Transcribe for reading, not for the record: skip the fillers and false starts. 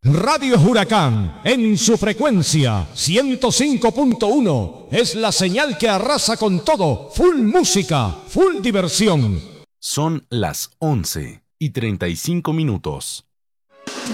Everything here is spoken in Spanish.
Radio Huracán, en su frecuencia 105.1, es la señal que arrasa con todo. Full música, full diversión. Son las 11:35.